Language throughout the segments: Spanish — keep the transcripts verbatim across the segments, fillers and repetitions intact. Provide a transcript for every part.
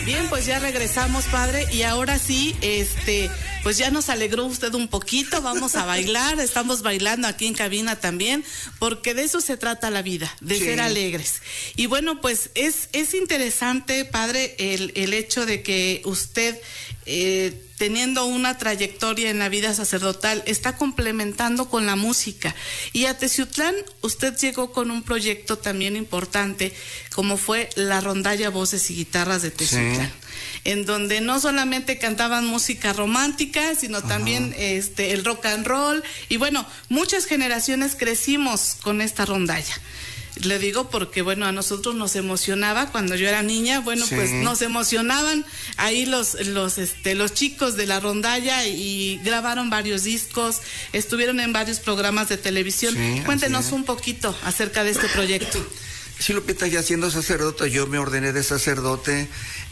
Bien, pues ya regresamos, padre, y ahora sí, este, pues ya nos alegró usted un poquito, vamos a bailar, estamos bailando aquí en cabina también, porque de eso se trata la vida, de sí. ser alegres. Y bueno, pues es, es interesante, padre, el, el hecho de que usted, eh, teniendo una trayectoria en la vida sacerdotal, está complementando con la música. Y a Teciutlán usted llegó con un proyecto también importante, como fue la rondalla Voces y Guitarras de Teciutlán, sí. en donde no solamente cantaban música romántica, sino Ajá. también este el rock and roll, y bueno, muchas generaciones crecimos con esta rondalla. Le digo porque, bueno, a nosotros nos emocionaba cuando yo era niña, bueno, sí. pues nos emocionaban ahí los, los, este, los chicos de la rondalla y grabaron varios discos, estuvieron en varios programas de televisión. Sí, Cuéntenos un poquito acerca de este proyecto. Sí, Lupita, ya siendo sacerdote, yo me ordené de sacerdote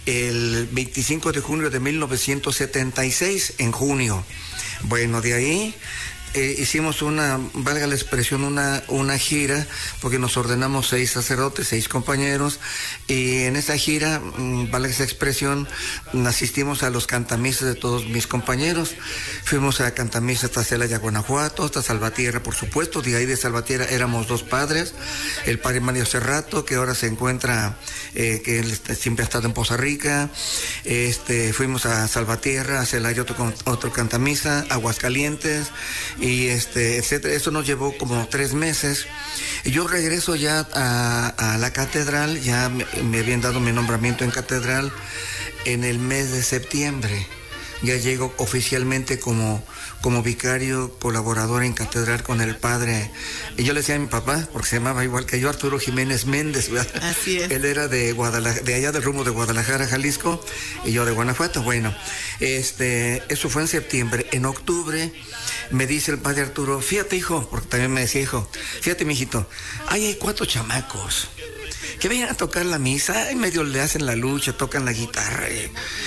el veinticinco de junio de mil novecientos setenta y seis, en junio. Bueno, de ahí... Eh, hicimos una, valga la expresión, una, una gira, porque nos ordenamos seis sacerdotes, seis compañeros, y en esa gira, mmm, valga esa expresión, asistimos a los cantamisas de todos mis compañeros. Fuimos a cantamisas hasta Celaya, Guanajuato, hasta Salvatierra, por supuesto. De ahí de Salvatierra éramos dos padres, el padre Mario Cerrato, que ahora se encuentra, eh, que él siempre ha estado en Poza Rica. Este, fuimos a Salvatierra, a Celaya, otro, otro cantamisa, Aguascalientes, y este, etcétera. Eso nos llevó como tres meses. Y yo regreso ya a, a la catedral, ya me, me habían dado mi nombramiento en catedral en el mes de septiembre. Ya llego oficialmente como, como vicario colaborador en catedral con el padre. Y yo le decía a mi papá, porque se llamaba igual que yo, Arturo Jiménez Méndez, ¿verdad? Así es. Él era de Guadalajara, de allá del rumbo de Guadalajara, Jalisco, y yo de Guanajuato. Bueno, este, eso fue en septiembre. En octubre me dice el padre Arturo, fíjate, hijo, porque también me decía, hijo, fíjate, mijito, ahí hay cuatro chamacos que vengan a tocar la misa, y medio le hacen la lucha, tocan la guitarra, y,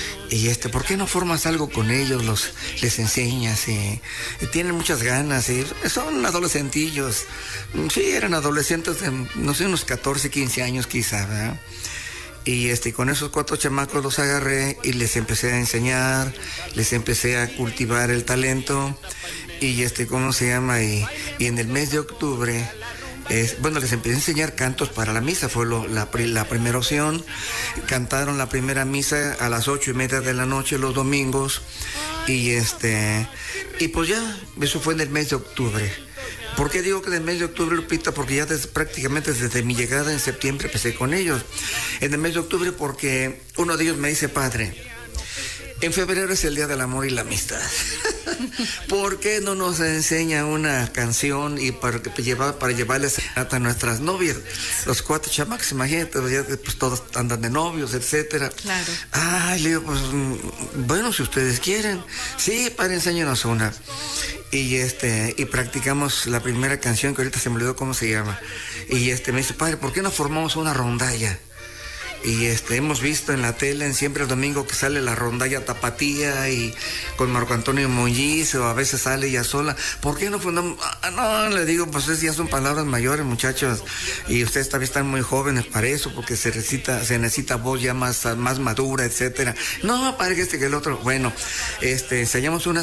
y este, ¿por qué no formas algo con ellos? Los, les enseñas, y, y tienen muchas ganas, y son adolescentillos, sí, eran adolescentes de, no sé, unos catorce, quince años quizá, ¿verdad? Y este, con esos cuatro chamacos los agarré y les empecé a enseñar, les empecé a cultivar el talento, y este, ¿cómo se llama? Y, y en el mes de octubre, Es, bueno, les empecé a enseñar cantos para la misa, fue lo, la, la primera opción. Cantaron la primera misa a las ocho y media de la noche los domingos, y este, y pues ya, eso fue en el mes de octubre. ¿Por qué digo que en el mes de octubre, Lupita? Porque ya desde, prácticamente desde mi llegada en septiembre empecé con ellos. En el mes de octubre porque uno de ellos me dice, padre, en febrero es el Día del Amor y la Amistad. ¿Por qué no nos enseña una canción y para, llevar, para llevarles a nuestras novias? Los cuatro chamacos, imagínate, pues todos andan de novios, etcétera. Claro. Ay, le digo, pues, bueno, si ustedes quieren. Sí, padre, enséñanos una. Y este, y practicamos la primera canción, que ahorita se me olvidó cómo se llama. Y este, me dice, padre, ¿por qué no formamos una rondalla? Y este, hemos visto en la tele, en Siempre el Domingo, que sale la rondalla tapatía y con Marco Antonio Muñiz, o a veces sale ella sola. ¿Por qué no fundamos? Ah, no, le digo, pues ya son palabras mayores, muchachos, y ustedes todavía están muy jóvenes para eso, porque se recita, se necesita voz ya más, más madura, etcétera. No, padre, que este que el otro. Bueno, este, ensayamos una